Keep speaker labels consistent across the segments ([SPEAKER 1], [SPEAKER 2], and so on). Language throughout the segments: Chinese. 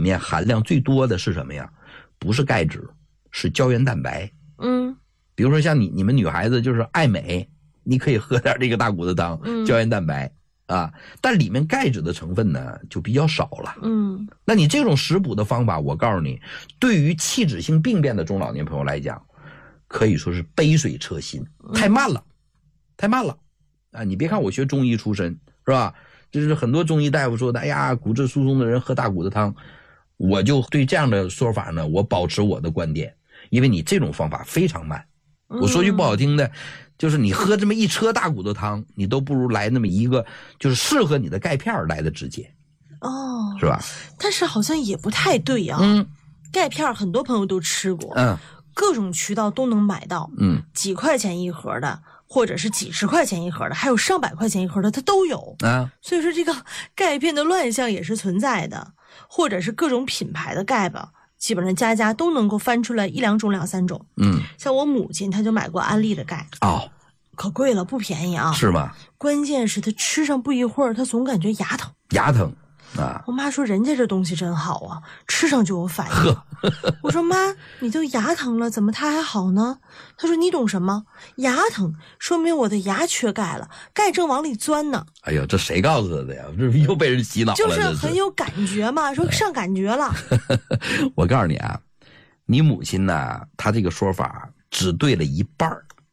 [SPEAKER 1] 面含量最多的是什么呀？不是钙质，是胶原蛋白。比如说像你们女孩子就是爱美，你可以喝点这个大骨头汤，胶原蛋白啊，但里面钙质的成分呢就比较少了。那你这种食补的方法，我告诉你，对于器质性病变的中老年朋友来讲，可以说是杯水车薪，太慢了啊！你别看我学中医出身，是吧？就是很多中医大夫说的，哎呀，骨质疏松的人喝大骨头汤，我就对这样的说法呢，我保持我的观点，因为你这种方法非常慢。我说句不好听的，就是你喝这么一车大骨头汤，你都不如来那么一个就是适合你的钙片来的直接。是吧？
[SPEAKER 2] 但是好像也不太对啊。钙片很多朋友都吃过，各种渠道都能买到，几块钱一盒的，或者是几十块钱一盒的，还有上百块钱一盒的，它都有啊。所以说这个钙片的乱象也是存在的，或者是各种品牌的钙吧，基本上家家都能够翻出来一两种两三种。像我母亲她就买过安利的钙，可贵了，不便宜啊。
[SPEAKER 1] 是吗？
[SPEAKER 2] 关键是她吃上不一会儿，她总感觉牙疼
[SPEAKER 1] 啊。
[SPEAKER 2] 我妈说人家这东西真好啊，吃上就有反应。我说妈，你都牙疼了，怎么它还好呢？她说你懂什么？牙疼说明我的牙缺钙了，钙正往里钻呢。
[SPEAKER 1] 哎呦，这谁告诉她的呀？这又被人洗脑了。
[SPEAKER 2] 就是很有感觉嘛，说上感觉了。
[SPEAKER 1] 我告诉你啊，你母亲呢，她这个说法只对了一半。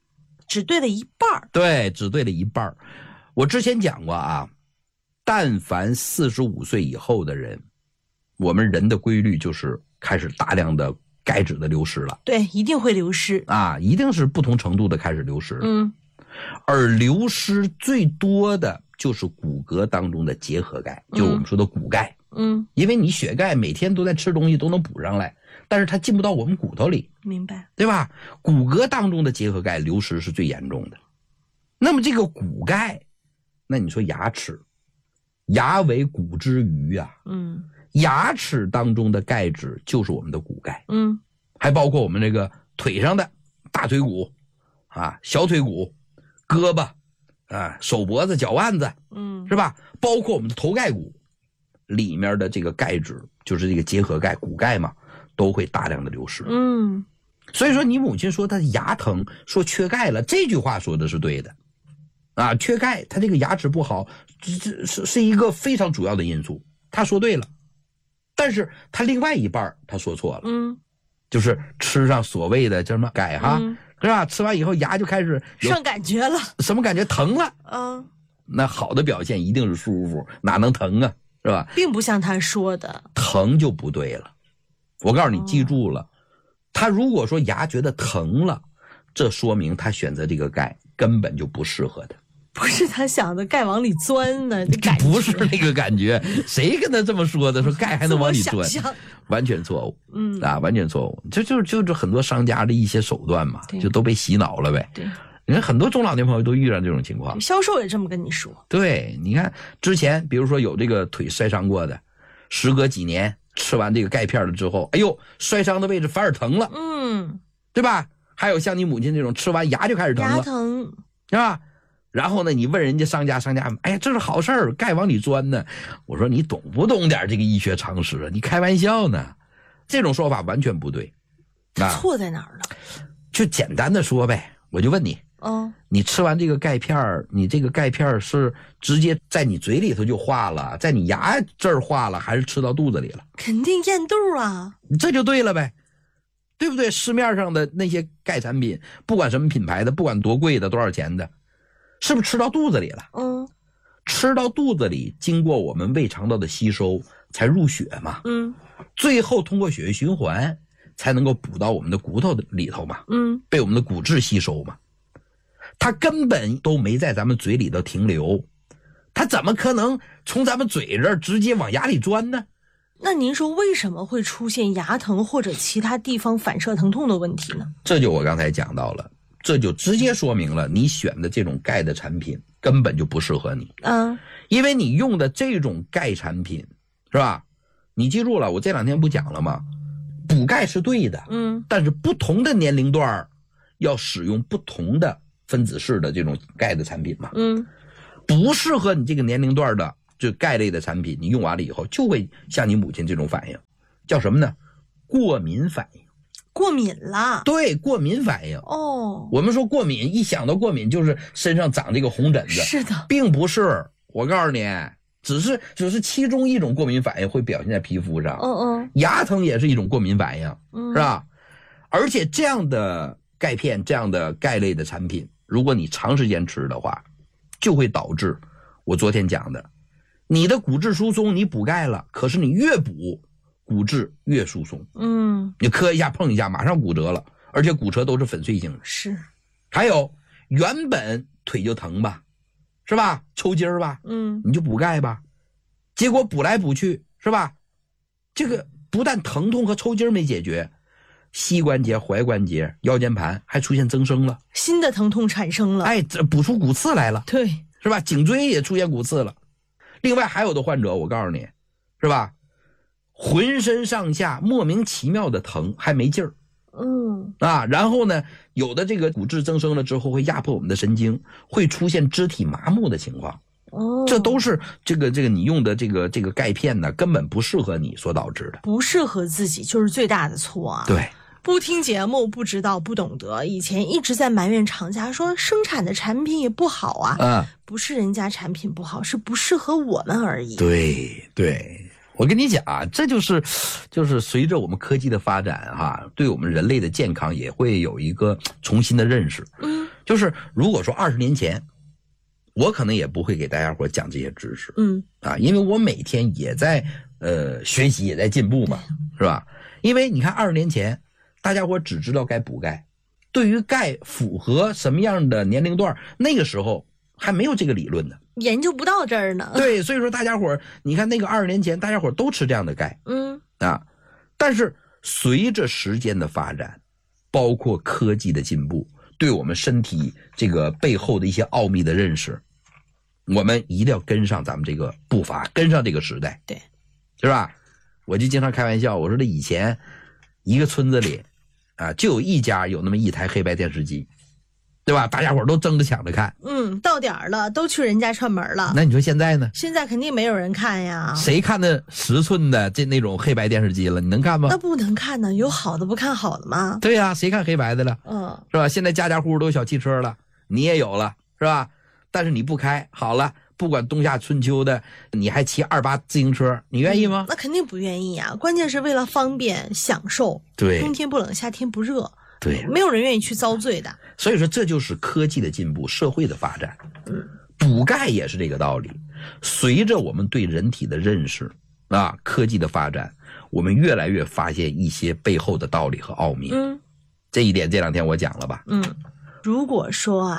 [SPEAKER 1] 对，只对了一半。我之前讲过啊，但凡45岁以后的人，我们人的规律就是开始大量的钙质的流失了。
[SPEAKER 2] 对，一定会流失
[SPEAKER 1] 啊，一定是不同程度的开始流失。而流失最多的就是骨骼当中的结合钙，就是我们说的骨钙。因为你血钙每天都在吃东西都能补上来，但是它进不到我们骨头里，
[SPEAKER 2] 明白？
[SPEAKER 1] 对吧？骨骼当中的结合钙流失是最严重的。那么这个骨钙，那你说牙齿，牙为骨之余啊，牙齿当中的钙质就是我们的骨钙，还包括我们这个腿上的大腿骨啊、小腿骨、胳膊啊、手脖子、脚腕子，是吧？包括我们的头盖骨里面的这个钙质，就是这个结合钙、骨钙嘛，都会大量的流失。所以说你母亲说她牙疼，说缺钙了，这句话说的是对的。啊，缺钙，她这个牙齿不好，这是一个非常主要的因素。她说对了，但是她另外一半她说错了。就是吃上所谓的叫什么钙哈，是吧？吃完以后牙就开始
[SPEAKER 2] 上感觉了，
[SPEAKER 1] 什么感觉？疼了。那好的表现一定是舒服，哪能疼啊？是吧？
[SPEAKER 2] 并不像他说的，
[SPEAKER 1] 疼就不对了。我告诉你，记住了，他如果说牙觉得疼了，这说明他选择这个钙根本就不适合他。
[SPEAKER 2] 不是他想的钙往里钻呢，这感觉
[SPEAKER 1] 不是那个感觉。谁跟他这么说的？说钙还能往里钻？完全错误。完全错误。就是很多商家的一些手段嘛，就都被洗脑了呗。
[SPEAKER 2] 对。
[SPEAKER 1] 你看很多中老年朋友都遇上这种情况，
[SPEAKER 2] 销售也这么跟你说。
[SPEAKER 1] 对，你看之前比如说有这个腿摔伤过的，时隔几年吃完这个钙片了之后，哎呦，摔伤的位置反而疼了，对吧？还有像你母亲这种吃完牙就开始疼了，
[SPEAKER 2] 牙疼，
[SPEAKER 1] 是吧？然后呢，你问人家商家，哎呀，这是好事儿，钙往里钻呢。我说你懂不懂点这个医学常识啊？你开玩笑呢？这种说法完全不对。
[SPEAKER 2] 错在哪儿呢？
[SPEAKER 1] 就简单的说呗，我就问你，你吃完这个钙片，你这个钙片是直接在你嘴里头就化了，在你牙这儿化了，还是吃到肚子里了？
[SPEAKER 2] 肯定咽肚啊，
[SPEAKER 1] 这就对了呗，对不对？市面上的那些钙产品，不管什么品牌的，不管多贵的多少钱的，是不是吃到肚子里了？吃到肚子里，经过我们胃肠道的吸收才入血嘛，最后通过血液循环才能够补到我们的骨头里头嘛，被我们的骨质吸收嘛。它根本都没在咱们嘴里头停留，它怎么可能从咱们嘴这儿直接往牙里钻呢？
[SPEAKER 2] 那您说为什么会出现牙疼或者其他地方反射疼痛的问题呢？
[SPEAKER 1] 这就我刚才讲到了，这就直接说明了你选的这种钙的产品根本就不适合你。因为你用的这种钙产品，是吧？你记住了，我这两天不讲了吗？补钙是对的，但是不同的年龄段要使用不同的分子式的这种钙的产品嘛，不适合你这个年龄段的就钙类的产品，你用完了以后就会像你母亲这种反应。 叫什么呢？过敏反应。
[SPEAKER 2] 过敏了？
[SPEAKER 1] 对，过敏反应。
[SPEAKER 2] 哦，
[SPEAKER 1] 我们说过敏，一想到过敏就是身上长这个红疹子。
[SPEAKER 2] 是的，
[SPEAKER 1] 并不是，我告诉你，只是其中一种过敏反应会表现在皮肤上。牙疼也是一种过敏反应，是吧？而且这样的钙片，这样的钙类的产品，如果你长时间吃的话，就会导致我昨天讲的，你的骨质疏松，你补钙了，可是你越补骨质越疏松。你磕一下碰一下马上骨折了，而且骨折都是粉碎性的。
[SPEAKER 2] 是。
[SPEAKER 1] 还有原本腿就疼吧，是吧？抽筋儿吧，你就补钙吧，结果补来补去，是吧？这个不但疼痛和抽筋没解决，膝关节、踝关节、腰间盘还出现增生了，
[SPEAKER 2] 新的疼痛产生了。
[SPEAKER 1] 哎，这补出骨刺来了。
[SPEAKER 2] 对，
[SPEAKER 1] 是吧？颈椎也出现骨刺了。另外还有的患者，我告诉你，是吧？浑身上下莫名其妙的疼，还没劲儿。然后呢，有的这个骨质增生了之后会压迫我们的神经，会出现肢体麻木的情况。这都是这个你用的这个钙片呢，根本不适合你所导致的。
[SPEAKER 2] 不适合自己就是最大的错啊。
[SPEAKER 1] 对。
[SPEAKER 2] 不听节目，不知道，不懂得，以前一直在埋怨厂家说生产的产品也不好啊。不是人家产品不好，是不适合我们而已。
[SPEAKER 1] 对，我跟你讲啊，这就是随着我们科技的发展哈，对我们人类的健康也会有一个重新的认识。就是如果说20年前，我可能也不会给大家伙讲这些知识。因为我每天也在学习，也在进步嘛，是吧？因为你看20年前。大家伙只知道该补钙，对于钙符合什么样的年龄段，那个时候还没有这个理论呢，
[SPEAKER 2] 研究不到这儿呢。
[SPEAKER 1] 对，所以说大家伙，你看那个20年前，大家伙都吃这样的钙，但是随着时间的发展，包括科技的进步，对我们身体这个背后的一些奥秘的认识，我们一定要跟上咱们这个步伐，跟上这个时代，
[SPEAKER 2] 对，
[SPEAKER 1] 是吧？我就经常开玩笑，我说这以前一个村子里。就有一家有那么一台黑白电视机，对吧？大家伙都争着抢着看。
[SPEAKER 2] 到点儿了，都去人家串门了。
[SPEAKER 1] 那你说现在呢？
[SPEAKER 2] 现在肯定没有人看呀。
[SPEAKER 1] 谁看那10寸的那种黑白电视机了？你能看吗？
[SPEAKER 2] 那不能看呢，有好的不看好的吗？
[SPEAKER 1] 对呀，谁看黑白的了？是吧？现在家家户户都有小汽车了，你也有了，是吧？但是你不开，好了。不管冬夏春秋的，你还骑2.8自行车，你愿意吗？
[SPEAKER 2] 那肯定不愿意啊！关键是为了方便享受，
[SPEAKER 1] 对，
[SPEAKER 2] 冬天不冷，夏天不热，
[SPEAKER 1] 对，
[SPEAKER 2] 没有人愿意去遭罪的。
[SPEAKER 1] 所以说，这就是科技的进步，社会的发展。补钙也是这个道理。随着我们对人体的认识科技的发展，我们越来越发现一些背后的道理和奥秘。这一点这2天我讲了吧？
[SPEAKER 2] 如果说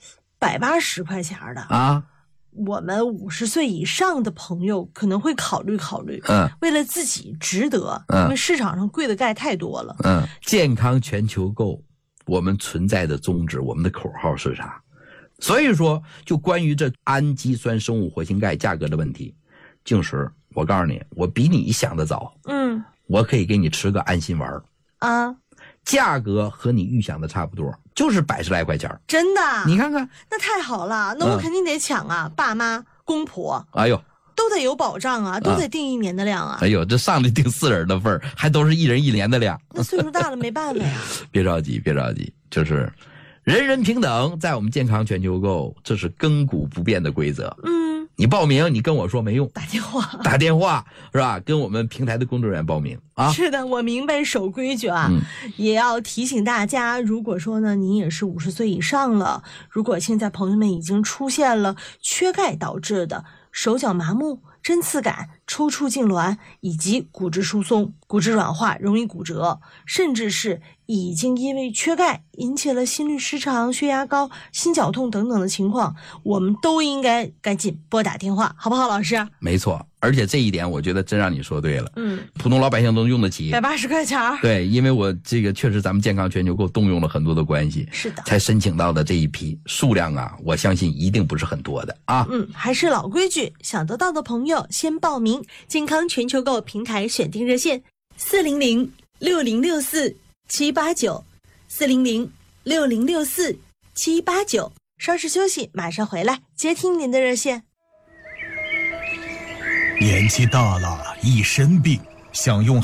[SPEAKER 2] 180块钱的我们50岁以上的朋友可能会考虑，为了自己值得，因为市场上贵的钙太多了。
[SPEAKER 1] 健康全球购，我们存在的宗旨，我们的口号是啥？所以说，就关于这氨基酸生物活性钙价格的问题，静石，我告诉你，我比你想的早。我可以给你吃个安心丸价格和你预想的差不多，就是100来块钱。真的？你看看，
[SPEAKER 2] 那太好了，那我肯定得抢啊！爸妈、公婆，
[SPEAKER 1] 哎呦，
[SPEAKER 2] 都得有保障啊，都得订1年的量啊！
[SPEAKER 1] 哎呦，这上来订4人的份还都是1人1年的量。
[SPEAKER 2] 那岁数大了没办法呀。
[SPEAKER 1] 别着急，就是人人平等，在我们健康全球购，这是亘古不变的规则。你报名，你跟我说没用，打电话是吧？跟我们平台的工作人员报名啊。
[SPEAKER 2] 是的，我明白守规矩啊。也要提醒大家，如果说呢，你也是50岁以上了，如果现在朋友们已经出现了缺钙导致的手脚麻木、针刺感、抽搐痉挛，以及骨质疏松、骨质软化、容易骨折，甚至是已经因为缺钙引起了心律失常、血压高、心绞痛等等的情况，我们都应该赶紧拨打电话，好不好，老师？
[SPEAKER 1] 没错，而且这一点我觉得真让你说对了。普通老百姓都用得起
[SPEAKER 2] ，180块钱。对，
[SPEAKER 1] 因为我这个确实咱们健康全球购动用了很多的关系，
[SPEAKER 2] 是的，
[SPEAKER 1] 才申请到的这一批数量啊，我相信一定不是很多的啊。
[SPEAKER 2] 还是老规矩，想得到的朋友先报名健康全球购平台选定热线400-6064-789，400-6064-789。稍事休息，马上回来接听您的热线。
[SPEAKER 3] 年纪大了，一身病，想用